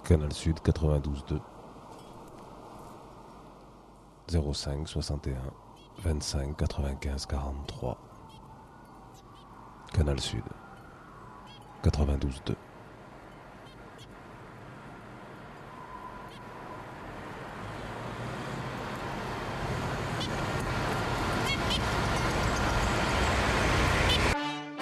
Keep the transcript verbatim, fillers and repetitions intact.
Canal Sud quatre-vingt-douze deux, zéro cinq soixante et un vingt-cinq quatre-vingt-quinze quarante-trois. Canal Sud quatre-vingt-douze deux.